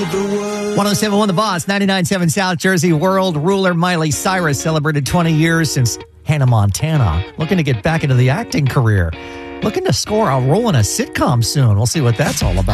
107.1 The Boss, 99.7 South Jersey. World ruler Miley Cyrus celebrated 20 years since Hannah Montana. Looking to get back into the acting career. Looking to score a role in a sitcom soon. We'll see what that's all about.